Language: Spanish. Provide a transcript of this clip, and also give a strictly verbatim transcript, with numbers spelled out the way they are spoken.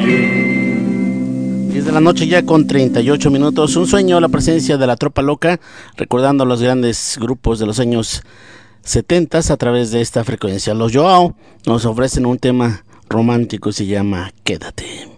diez de la noche ya con treinta y ocho minutos. Un sueño, la presencia de la Tropa Loca, recordando los grandes grupos de los años setenta a través de esta frecuencia. Los Joao nos ofrecen un tema romántico, se llama Quédate.